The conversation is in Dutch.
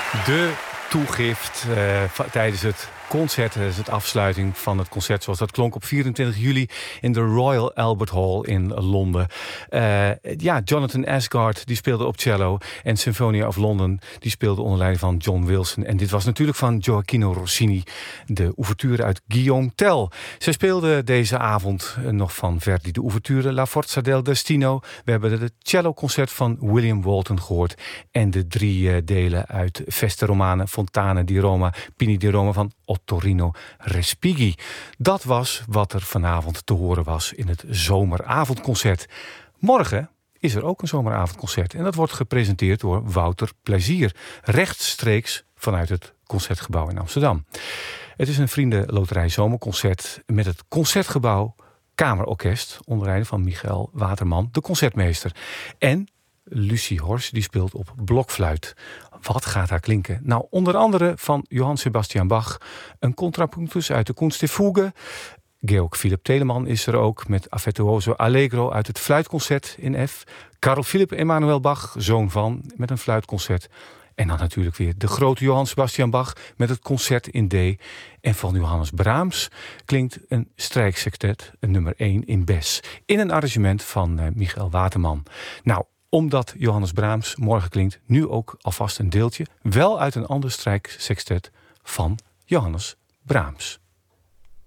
De toegift tijdens het concert, het afsluiting van het concert zoals dat klonk op 24 juli in de Royal Albert Hall in Londen. Jonathan Asgard die speelde op cello en Symphonia of London die speelde onder leiding van John Wilson. En dit was natuurlijk van Gioacchino Rossini, de ouverture uit Guillaume Tell. Zij speelde deze avond nog van Verdi de ouverture La Forza del Destino. We hebben het celloconcert van William Walton gehoord en de 3 delen uit Feste Romane, Fontane di Roma, Pini di Roma van Ottorino Respighi. Dat was wat er vanavond te horen was in het zomeravondconcert. Morgen is er ook een zomeravondconcert en dat wordt gepresenteerd door Wouter Plezier, rechtstreeks vanuit het Concertgebouw in Amsterdam. Het is een vriendenloterij zomerconcert met het Concertgebouw Kamerorkest onder leiding van Michael Waterman, de concertmeester. En Lucie Hors die speelt op blokfluit. Wat gaat daar klinken? Nou, onder andere van Johann Sebastian Bach, een contrapunctus uit de Kunst der Fuge. Georg Philipp Telemann is er ook met Affettuoso Allegro uit het fluitconcert in F. Carl Philipp Emanuel Bach, zoon van, met een fluitconcert. En dan natuurlijk weer de grote Johann Sebastian Bach met het concert in D. En van Johannes Brahms klinkt een strijksextet, een nummer 1 in Bes, in een arrangement van Michael Waterman. Nou, omdat Johannes Brahms morgen klinkt, nu ook alvast een deeltje, wel uit een ander strijksextet van Johannes Brahms.